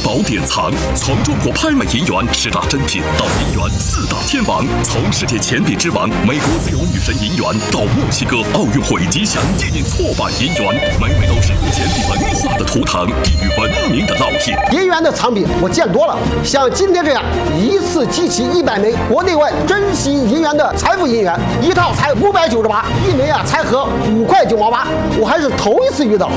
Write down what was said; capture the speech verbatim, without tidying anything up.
宝典藏，从中国拍卖银元十大珍品到银元四大天王，从世界钱币之王美国自由女神银元到墨西哥奥运会吉祥纪念错版银元，每每都是钱币文化的图腾，异域文明的烙印。 银元的藏品我见多了，像今天这样一次集齐一百枚国内外珍稀银元的财富银元，一套才五百九十八，一枚啊才合五块九毛八，我还是头一次遇到。